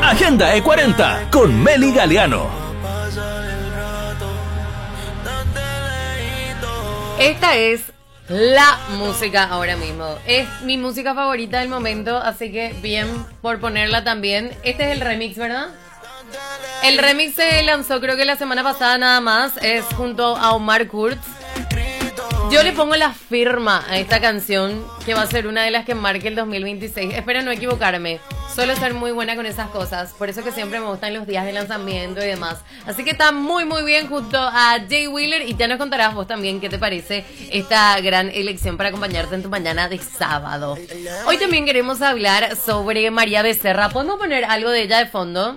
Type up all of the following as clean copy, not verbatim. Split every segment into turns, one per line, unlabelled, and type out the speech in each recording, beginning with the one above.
Agenda E40 con Meli Galeano.
Esta es la música ahora mismo. Es mi música favorita del momento, así que bien por ponerla también. Este es el remix, ¿verdad? El remix se lanzó creo que la semana pasada nada más. Es junto a Omar Kurz. Yo le pongo la firma a esta canción, que va a ser una de las que marque el 2026. Espero no equivocarme. Suelo ser muy buena con esas cosas. Por eso que siempre me gustan los días de lanzamiento y demás. Así que está muy muy bien junto a Jay Wheeler. Y ya nos contarás vos también qué te parece esta gran elección para acompañarte en tu mañana de sábado. Hoy también queremos hablar sobre María Becerra. ¿Podemos poner algo de ella de fondo?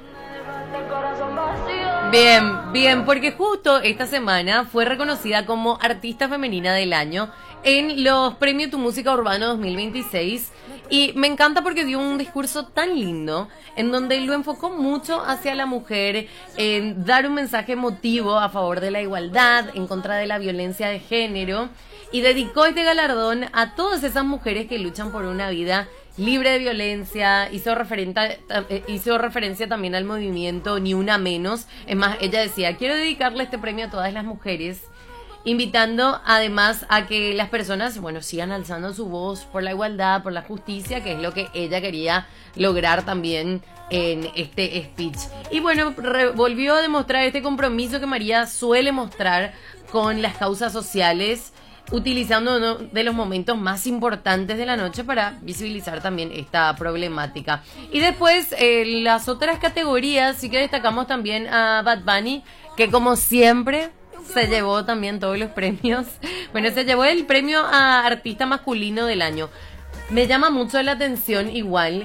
Bien, porque justo esta semana fue reconocida como Artista Femenina del Año en los Premios Tu Música Urbano 2026 y me encanta porque dio un discurso tan lindo en donde lo enfocó mucho hacia la mujer, en dar un mensaje emotivo a favor de la igualdad, en contra de la violencia de género y dedicó este galardón a todas esas mujeres que luchan por una vida libre de violencia. Hizo referencia también al movimiento Ni Una Menos. Es más, ella decía, quiero dedicarle este premio a todas las mujeres, invitando además a que las personas, sigan alzando su voz por la igualdad, por la justicia, que es lo que ella quería lograr también en este speech. Y volvió a demostrar este compromiso que María suele mostrar con las causas sociales, utilizando uno de los momentos más importantes de la noche para visibilizar también esta problemática. Y después, las otras categorías, sí que destacamos también a Bad Bunny, que como siempre se llevó también todos los premios. Se llevó el premio a Artista Masculino del Año. Me llama mucho la atención igual